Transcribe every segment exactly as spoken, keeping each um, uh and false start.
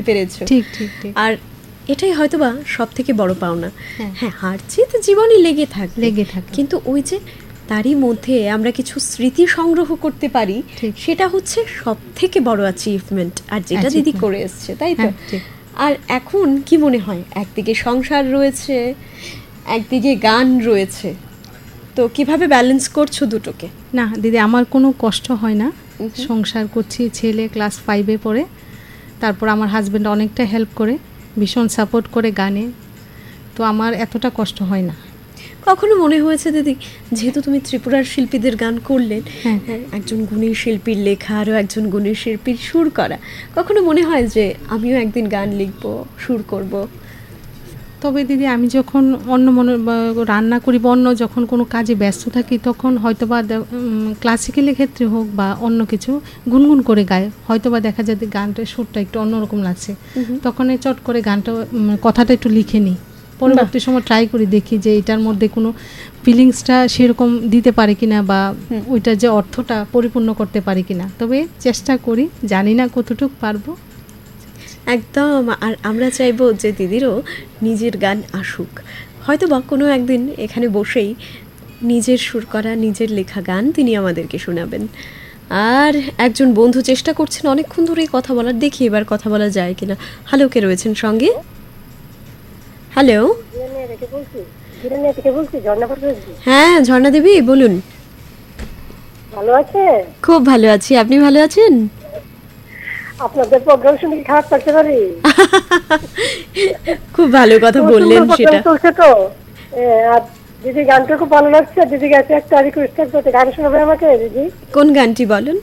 পেরেছো। ঠিক ঠিক ঠিক। আর এটাই হয়তোবা সব থেকে বড় পাওনা। হ্যাঁ, হার জিত জীবনে লেগে থাকে লেগে থাকে, কিন্তু ওই যে তারই মধ্যে আমরা কিছু স্মৃতি সংগ্রহ করতে পারি, সেটা হচ্ছে সব থেকে বড় অ্যাচিভমেন্ট, আর যেটা দিদি করে এসছে, তাই তো? আর এখন কি মনে হয়, একদিকে সংসার রয়েছে, একদিকে গান রয়েছে, তো কিভাবে ব্যালেন্স করছো দুটোকে? না দিদি, আমার কোনো কষ্ট হয় না, সংসার করছি, ছেলে ক্লাস ফাইভে পড়ে, তারপর আমার হাজব্যান্ড অনেকটা হেল্প করে, ভীষণ সাপোর্ট করে গানে, তো আমার এতটা কষ্ট হয় না। কখনো মনে হয়েছে দিদি, যেহেতু তুমি ত্রিপুরার শিল্পীদের গান করলেন, একজন গুণী শিল্পীর লেখা আরও একজন গুণী শিল্পীর সুর করা, কখনো মনে হয় যে আমিও একদিন গান লিখবো, সুর করব? তবে দিদি আমি যখন অন্য মনে রান্না করি বা অন্য যখন কোনো কাজে ব্যস্ত থাকি, তখন হয়তোবা ক্লাসিক্যালের ক্ষেত্রে হোক বা অন্য কিছু গুনগুন করে গায়, হয়তোবা দেখা যায় গানটার সুরটা একটু অন্যরকম লাগছে, তখন চট করে গানটা কথাটা একটু লিখে নিই, পরবর্তী সময় ট্রাই করি, দেখি যে এটার মধ্যে কোনো ফিলিংসটা সেরকম দিতে পারে কিনা বা ওইটার যে অর্থটা পরিপূর্ণ করতে পারি কিনা, তবে চেষ্টা করি, জানি না কতটুকু পারবো। একদম। আর আমরা চাইবো যে দিদিরও নিজের গান আসুক, হয়তো বা কোনো একদিন এখানে বসেই নিজের সুর করা নিজের লেখা গান তিনি আমাদেরকে শোনাবেন। আর একজন বন্ধু চেষ্টা করছেন অনেকক্ষণ ধরেই কথা বলার, দেখি এবার কথা বলা যায় কিনা। হ্যালো, কে রয়েছেন সঙ্গে? হ্যালো, হ্যাঁ ঝর্ণা দেবী বলুন। ভালো আছে? খুব ভালো আছি, আপনি ভালো আছেন? আপনাদের প্রোগ্রাম শুনে খারাপ করতে পারি? খুব ভালো কথা বললেন সেটা। তো আর দিদি গানটা খুব ভালো লাগছে, দিদি কাছে একটা রিকোয়েস্ট করতে, গান শোনাবে আমাকে দিদি? কোন গানটি বলুন?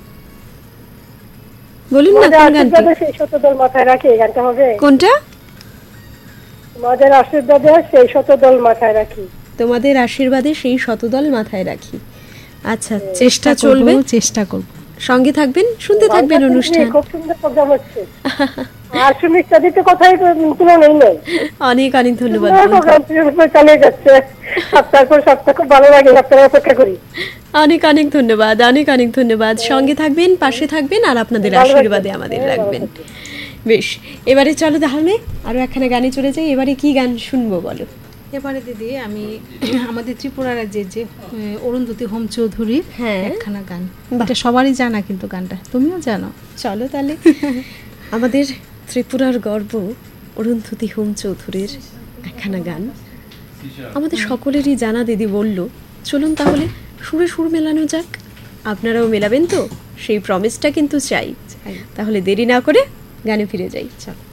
বলুন না কোন গানটি। সেই শতদল মাথায় রাখি, এই গানটা হবে? কোনটা? তোমাদের আশীর্বাদে সেই শতদল মাথায় রাখি। তোমাদের আশীর্বাদে সেই শতদল মাথায় রাখি। আচ্ছা, চেষ্টা চলবে, চেষ্টা করব। সঙ্গে থাকবেন, শুনতে থাকবেন অনুষ্ঠান। খুব সুন্দর প্রোগ্রাম হচ্ছে। আর সুমিতা দিতে কথাই তুলে নেই নেই। অনেক অনেক ধন্যবাদ। চালিয়ে যাচ্ছে সপ্তাহ পর সপ্তাহ, খুব ভালো লাগে, আপনারা অপেক্ষা করি। অনেক অনেক ধন্যবাদ, অনেক অনেক ধন্যবাদ। সঙ্গে থাকবেন, পাশে থাকবেন, আর আপনাদের আশীর্বাদে আমাদের রাখবেন। বেশ, এবারে চলো তাহলে আরো একখানা গানে চলে যাই। এবারে কি গান শুনবো বলো? এবারে দিদি আমি আমাদের ত্রিপুরা রাজ্যের যে অরুন্ধতী হোম চৌধুরীর একখানা গান, এটা সবারই জানা, কিন্তু গানটা তুমিও জানো। চলো তাহলে আমাদের ত্রিপুরার গর্ব অরুন্ধতী হোম চৌধুরীর একখানা গান আমাদের সকলেরই জানা, দিদি বলল। চলুন তাহলে সুরে সুর মেলানো যাক। আপনারাও মেলাবেন তো, সেই প্রমিসটা কিন্তু চাই। তাহলে দেরি না করে গানে ফিরে যাই, চলো।